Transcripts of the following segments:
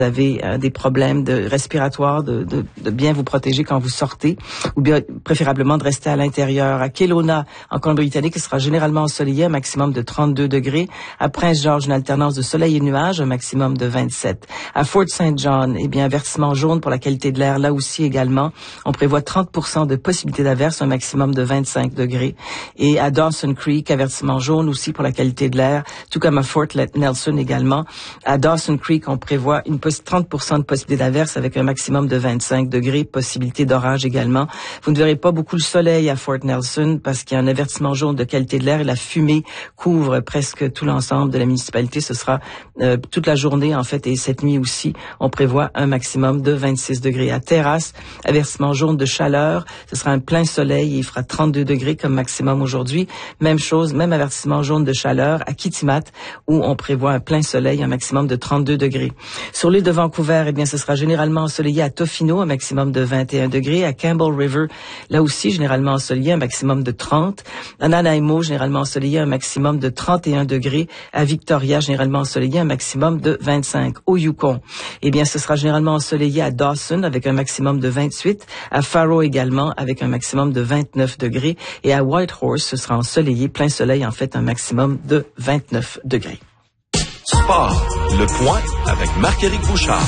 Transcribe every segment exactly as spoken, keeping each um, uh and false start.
vous avez euh, des problèmes de respiratoires, de, de, de bien vous protéger quand vous sortez, ou bien préférablement de rester à l'intérieur. À Kelowna, en Colombie-Britannique, il sera généralement ensoleillé, un maximum de trente-deux degrés. À Prince-Georges, une alternance de soleil et nuages, un maximum de vingt-sept. À Fort Saint John, eh bien, avertissement jaune pour la qualité de l'air, là aussi également. On prévoit trente pour cent de possibilité d'averse, un maximum de vingt-cinq degrés. Et à Dawson Creek, avertissement jaune aussi pour la qualité de l'air, tout comme à Fort Nelson également. À Dawson Creek, on prévoit une trente pour cent de possibilité d'averse avec un maximum de vingt-cinq degrés, possibilité d'orage également. Vous ne verrez pas beaucoup le soleil à Fort Nelson parce qu'il y a un avertissement jaune de qualité de l'air et la fumée couvre presque tout l'ensemble de la municipalité. Ce sera euh, toute la journée en fait et cette nuit aussi, on prévoit un maximum de vingt-six degrés. À Terrasse, avertissement jaune de chaleur, ce sera un plein soleil et il fera trente-deux degrés comme maximum aujourd'hui. Même chose, même avertissement jaune de chaleur à Kitimat où on prévoit un plein soleil, un maximum de trente-deux degrés. Sur l'île de Vancouver, eh bien, ce sera généralement ensoleillé à Tofino, un maximum de vingt et un degrés. À Campbell River, là aussi, généralement ensoleillé, un maximum de trente. À Nanaimo, généralement ensoleillé, un maximum de trente et un degrés. À Victoria, généralement ensoleillé, un maximum de vingt-cinq. Au Yukon, eh bien, ce sera généralement ensoleillé à Dawson, avec un maximum de vingt-huit. À Faro également, avec un maximum de vingt-neuf degrés. Et à Whitehorse, ce sera ensoleillé, plein soleil, en fait, un maximum de vingt-neuf degrés. Sport, le point avec Marc-Éric Bouchard.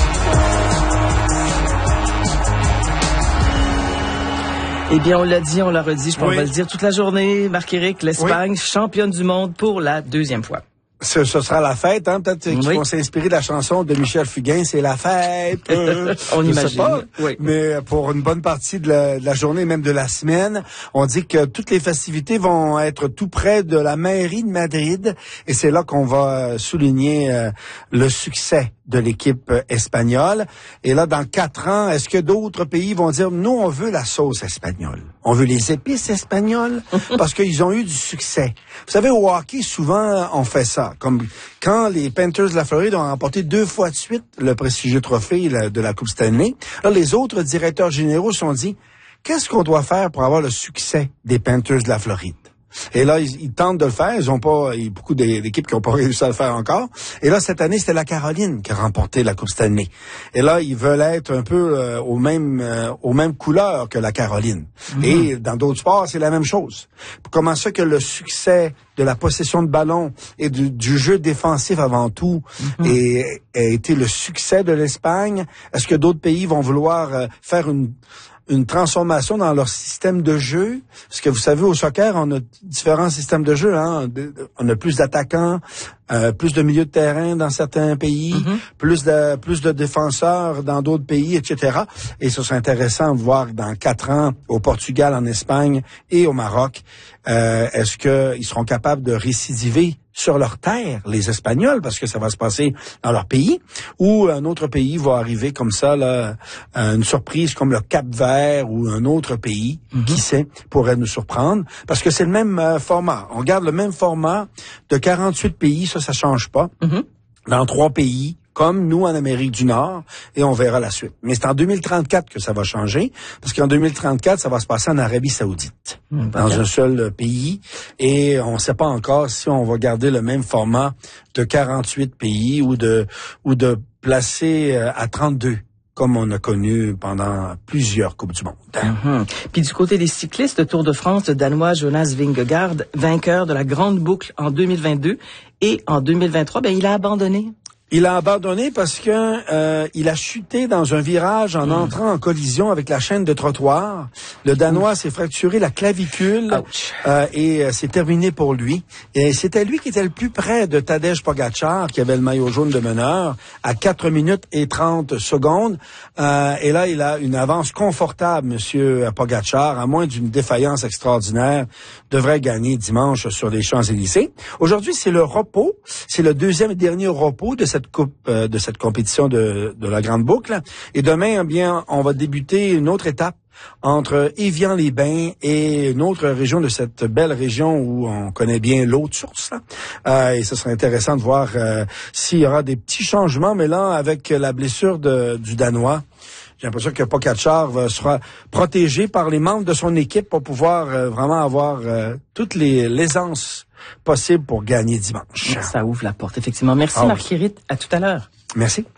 Eh bien, on l'a dit, on l'a redit, je pense oui. qu'on va le dire toute la journée. Marc-Éric, l'Espagne, oui. championne du monde pour la deuxième fois. Ce, ce sera la fête, hein? Peut-être qu'ils oui. vont s'inspirer de la chanson de Michel Fugain, c'est la fête. Euh, on je imagine. sais pas, oui. Mais pour une bonne partie de la, de la journée, même de la semaine, on dit que toutes les festivités vont être tout près de la mairie de Madrid, et c'est là qu'on va souligner euh, le succès de l'équipe espagnole. Et là, dans quatre ans, est-ce que d'autres pays vont dire, nous, on veut la sauce espagnole. On veut les épices espagnoles parce qu'ils ont eu du succès. Vous savez, au hockey, souvent, on fait ça. Comme quand les Panthers de la Floride ont remporté deux fois de suite le prestigieux trophée de la Coupe Stanley, là, les autres directeurs généraux se sont dit, qu'est-ce qu'on doit faire pour avoir le succès des Panthers de la Floride? Et là, ils, ils tentent de le faire. Ils ont pas, il y a beaucoup d'équipes qui n'ont pas réussi à le faire encore. Et là, cette année, c'était la Caroline qui a remporté la Coupe Stanley. Et là, ils veulent être un peu euh, aux mêmes, euh, aux mêmes couleurs que la Caroline. Mm-hmm. Et dans d'autres sports, c'est la même chose. Comment ça que le succès de la possession de ballon et du, du jeu défensif avant tout mm-hmm. et, a été le succès de l'Espagne? Est-ce que d'autres pays vont vouloir euh, faire une une transformation dans leur système de jeu? Parce que vous savez, au soccer, on a différents systèmes de jeu, hein. On a plus d'attaquants, euh, plus de milieux de terrain dans certains pays, mm-hmm. plus de plus de défenseurs dans d'autres pays, et cetera. Et ce serait intéressant de voir dans quatre ans, au Portugal, en Espagne et au Maroc, euh, est-ce qu'ils seront capables de récidiver sur leur terre, les Espagnols, parce que ça va se passer dans leur pays, ou un autre pays va arriver comme ça, là, une surprise comme le Cap-Vert ou un autre pays, mm-hmm. qui sait, pourrait nous surprendre, parce que c'est le même euh, format. On garde le même format de quarante-huit pays, ça, ça change pas, mm-hmm. dans trois pays, comme nous en Amérique du Nord, et on verra la suite. Mais c'est en deux mille trente-quatre que ça va changer, parce qu'en deux mille trente-quatre, ça va se passer en Arabie Saoudite, mmh, dans un seul pays, et on ne sait pas encore si on va garder le même format de quarante-huit pays ou de ou de placer à trente-deux, comme on a connu pendant plusieurs Coupes du Monde. Mm-hmm. Puis du côté des cyclistes, le Tour de France, le Danois Jonas Vingegaard, vainqueur de la Grande Boucle en deux mille vingt-deux, et en deux mille vingt-trois, ben il a abandonné. Il a abandonné parce que euh, il a chuté dans un virage en mmh. entrant en collision avec la chaîne de trottoir. Le Danois mmh. s'est fracturé la clavicule euh, et euh, c'est terminé pour lui. Et c'était lui qui était le plus près de Tadej Pogačar, qui avait le maillot jaune de meneur, à quatre minutes et trente secondes. Euh, et là, il a une avance confortable, Monsieur Pogačar, à moins d'une défaillance extraordinaire, devrait gagner dimanche sur les Champs-Élysées. Aujourd'hui, c'est le repos. C'est le deuxième et dernier repos de cette coupe, euh, de cette compétition de, de la Grande Boucle. Et demain, eh bien, on va débuter une autre étape entre Évian-les-Bains et une autre région de cette belle région où on connaît bien l'eau de source. Euh, et ce serait intéressant de voir euh, s'il y aura des petits changements, mais là, avec la blessure de, du Danois, j'ai l'impression que Pogačar sera protégé par les membres de son équipe pour pouvoir euh, vraiment avoir euh, toutes les l'aisances possibles pour gagner dimanche. Ça ouvre la porte, effectivement. Merci, ah, Marc-Éric. À tout à l'heure. Merci.